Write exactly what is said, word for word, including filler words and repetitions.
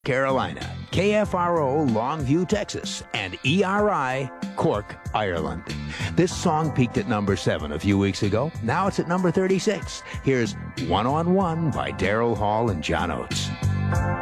Carolina, K F R O Longview, Texas, and E R I Cork, Ireland. This song peaked at number seven a few weeks ago. Now it's at number thirty-six. Here's One on One by Daryl Hall and John Oates.